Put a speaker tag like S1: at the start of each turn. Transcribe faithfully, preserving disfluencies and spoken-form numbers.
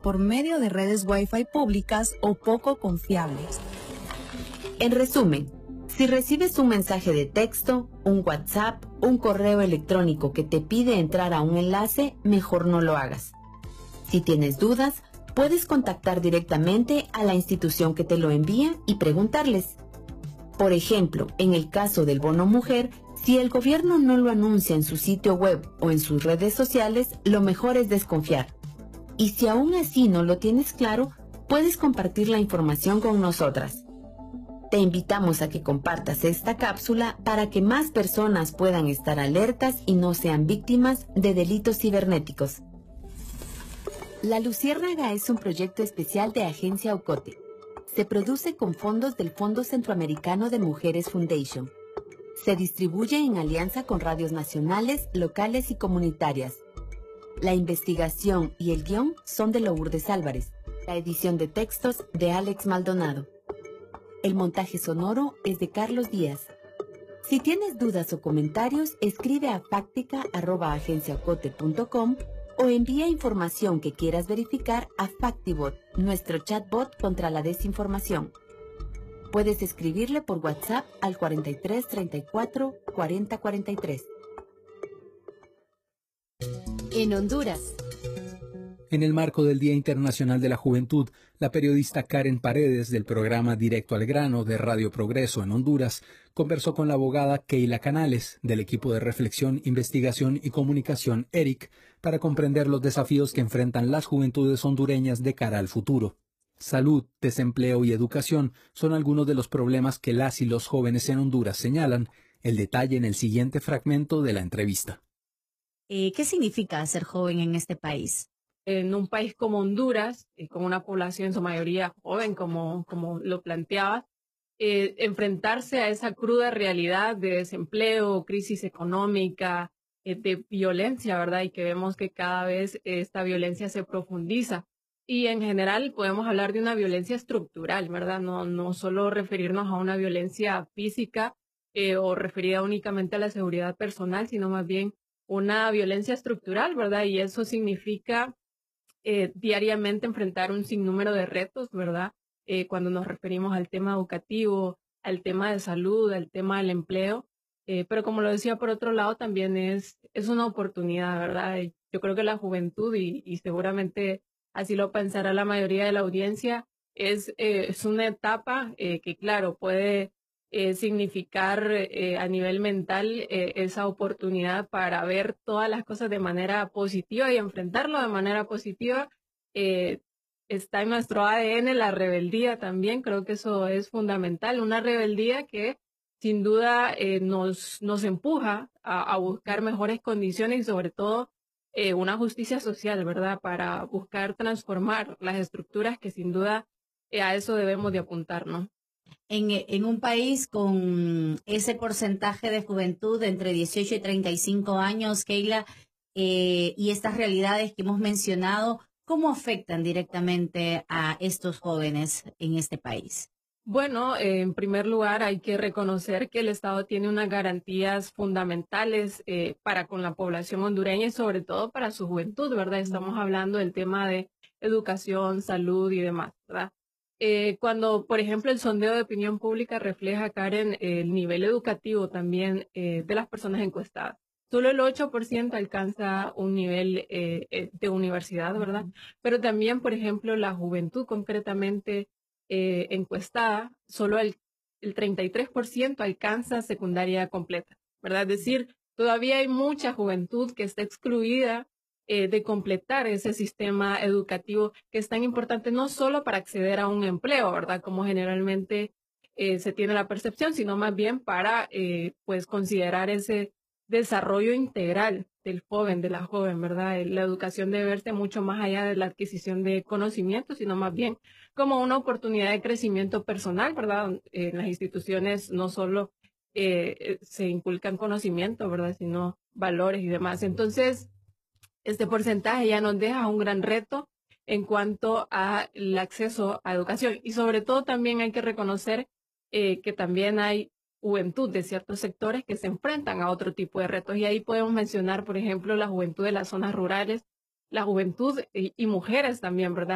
S1: por medio de redes Wi-Fi públicas o poco confiables.
S2: En resumen, si recibes un mensaje de texto, un WhatsApp, un correo electrónico que te pide entrar a un enlace, mejor no lo hagas. Si tienes dudas, puedes contactar directamente a la institución que te lo envía y preguntarles. Por ejemplo, en el caso del bono mujer, si el gobierno no lo anuncia en su sitio web o en sus redes sociales, lo mejor es desconfiar. Y si aún así no lo tienes claro, puedes compartir la información con nosotras. Te invitamos a que compartas esta cápsula para que más personas puedan estar alertas y no sean víctimas de delitos cibernéticos. La Luciérnaga es un proyecto especial de Agencia Ocote. Se produce con fondos del Fondo Centroamericano de Mujeres Foundation. Se distribuye en alianza con radios nacionales, locales y comunitarias. La investigación y el guión son de Lourdes Álvarez. La edición de textos de Alex Maldonado. El montaje sonoro es de Carlos Díaz. Si tienes dudas o comentarios, escribe a factica arroba agenciaocote punto com o envía información que quieras verificar a Factibot, nuestro chatbot contra la desinformación. Puedes escribirle por WhatsApp al cuarenta y tres treinta y cuatro cuarenta cuarenta y tres.
S3: En Honduras.
S4: En el marco del Día Internacional de la Juventud, la periodista Karen Paredes del programa Directo al Grano de Radio Progreso en Honduras conversó con la abogada Keila Canales del equipo de reflexión, investigación y comunicación E R I C para comprender los desafíos que enfrentan las juventudes hondureñas de cara al futuro. Salud, desempleo y educación son algunos de los problemas que las y los jóvenes en Honduras señalan. El detalle en el siguiente fragmento de la entrevista.
S3: Eh, ¿Qué significa ser joven en este país?
S5: En un país como Honduras, eh, con una población en su mayoría joven, como, como lo planteaba, eh, enfrentarse a esa cruda realidad de desempleo, crisis económica, eh, de violencia, ¿verdad? Y que vemos que cada vez esta violencia se profundiza. Y en general podemos hablar de una violencia estructural, ¿verdad? No, no solo referirnos a una violencia física eh, o referida únicamente a la seguridad personal, sino más bien una violencia estructural, ¿verdad? Y eso significa Eh, diariamente enfrentar un sinnúmero de retos, ¿verdad? Eh, cuando nos referimos al tema educativo, al tema de salud, al tema del empleo. Eh, pero como lo decía, por otro lado, también es, es una oportunidad, ¿verdad? Yo creo que la juventud, y, y seguramente así lo pensará la mayoría de la audiencia, es, eh, es una etapa eh, que, claro, puede eh, significar eh, a nivel mental eh, esa oportunidad para ver todas las cosas de manera positiva y enfrentarlo de manera positiva. Eh, está en nuestro A D N la rebeldía también, creo que eso es fundamental, una rebeldía que sin duda eh, nos, nos empuja a, a buscar mejores condiciones y sobre todo eh, una justicia social, ¿verdad? Para buscar transformar las estructuras que sin duda eh, a eso debemos de apuntar, ¿no?
S3: En, en un país con ese porcentaje de juventud entre dieciocho y treinta y cinco años, Keila, eh, y estas realidades que hemos mencionado, ¿cómo afectan directamente a estos jóvenes en este país?
S5: Bueno, eh, en primer lugar hay que reconocer que el Estado tiene unas garantías fundamentales eh, para con la población hondureña y sobre todo para su juventud, ¿verdad? Estamos hablando del tema de educación, salud y demás, ¿verdad? Eh, cuando, por ejemplo, el sondeo de opinión pública refleja, Karen, el nivel educativo también eh, de las personas encuestadas. Solo el ocho por ciento alcanza un nivel eh, de universidad, ¿verdad? Pero también, por ejemplo, la juventud concretamente eh, encuestada, solo el, el treinta y tres por ciento alcanza secundaria completa, ¿verdad? Es decir, todavía hay mucha juventud que está excluida Eh, de completar ese sistema educativo que es tan importante no solo para acceder a un empleo, ¿verdad? Como generalmente eh, se tiene la percepción, sino más bien para eh, pues considerar ese desarrollo integral del joven, de la joven, ¿verdad? La educación debe verse mucho más allá de la adquisición de conocimiento, sino más bien como una oportunidad de crecimiento personal, ¿verdad? En las instituciones no solo eh, se inculcan conocimiento, ¿verdad? Sino valores y demás. Entonces, este porcentaje ya nos deja un gran reto en cuanto al acceso a educación y sobre todo también hay que reconocer eh, que también hay juventud de ciertos sectores que se enfrentan a otro tipo de retos y ahí podemos mencionar, por ejemplo, la juventud de las zonas rurales, la juventud y, y mujeres también, ¿verdad?